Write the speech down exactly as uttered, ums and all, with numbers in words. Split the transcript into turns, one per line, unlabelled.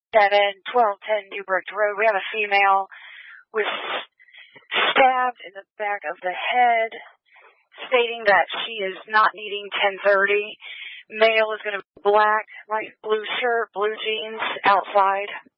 seven twelve ten Newbrook Road. We have a female was stabbed in the back of the head, stating that she is not needing ten thirty. Male is going to be black, light blue shirt, blue jeans, outside.